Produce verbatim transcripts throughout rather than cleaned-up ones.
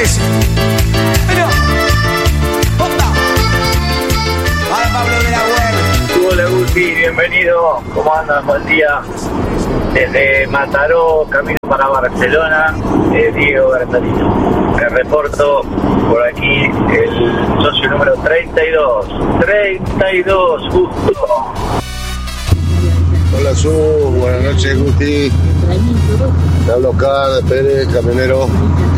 eso. Pero, ¡opa! Para Pablo de la Web. Hola Guti, bienvenido. ¿Cómo andan? Buen día. Desde Mataró, camino para Barcelona, eh, Diego Bertalino. Me reporto por aquí el socio número treinta y dos. treinta y dos, justo. Hola Su, buenas noches Guti. Te hablo acá de Pérez, camionero.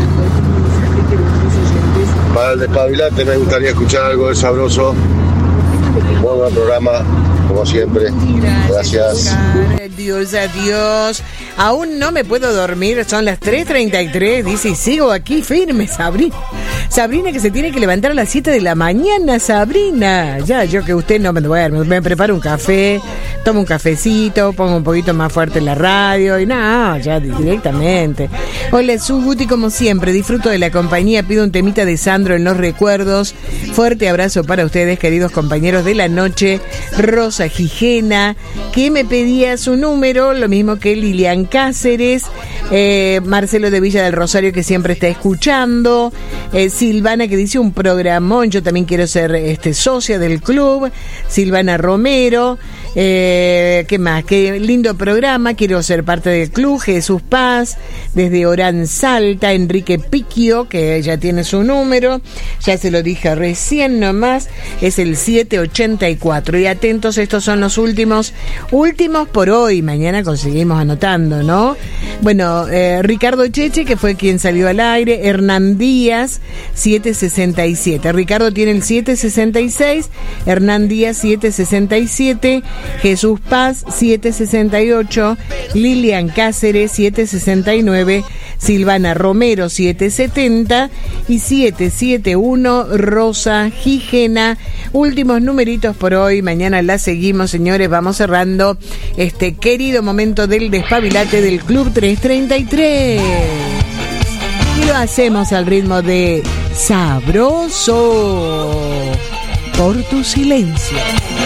Para el despabilate me gustaría escuchar algo de Sabroso. Muy buen programa, como siempre. Gracias. Adiós, adiós. Aún no me puedo dormir, son las tres treinta y tres, dice, y sigo aquí firme, Sabrina. Sabrina que se tiene que levantar a las siete de la mañana, Sabrina. Ya, yo que usted no me duerme, me preparo un café, tomo un cafecito, pongo un poquito más fuerte la radio y nada, ya directamente. Hola, su Guti, como siempre, disfruto de la compañía, pido un temita de Sandro en los recuerdos. Fuerte abrazo para ustedes, queridos compañeros de la noche. Rosa Gijena, que me pedía su número, lo mismo que Lilian Cáceres, eh, Marcelo de Villa del Rosario, que siempre está escuchando, eh, Silvana, que dice un programón, yo también quiero ser este socia del club, Silvana Romero, eh, ¿qué más? Qué lindo programa, quiero ser parte del club, Jesús Paz, desde Orán Salta, Enrique Piquio, que ya tiene su número, ya se lo dije recién nomás, es el siete ochenta y cuatro, y atentos, estos son los últimos, últimos por hoy, mañana conseguimos anotando, ¿no? Bueno, eh, Ricardo Cheche, que fue quien salió al aire, Hernán Díaz, siete sesenta y siete, Ricardo tiene el siete sesenta y seis, Hernán Díaz siete sesenta y siete, Jesús Paz siete sesenta y ocho, Lilian Cáceres siete sesenta y nueve, Silvana Romero siete setenta y siete setenta y uno Rosa Gijena. Últimos numeritos por hoy, mañana la seguimos, señores, vamos cerrando este querido momento del despabilate del Club trescientos treinta y tres. Y lo hacemos al ritmo de Sabroso por tu silencio.